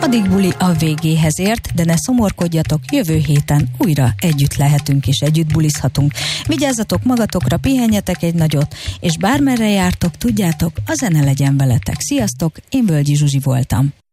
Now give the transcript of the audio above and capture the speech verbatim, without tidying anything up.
Addig buli a végéhez ért, de ne szomorkodjatok, jövő héten újra együtt lehetünk és együtt bulizhatunk. Vigyázzatok magatokra, pihenjetek egy nagyot, és bármerre jártok, tudjátok, a zene legyen veletek. Sziasztok, én Völgyi Zsuzsi voltam.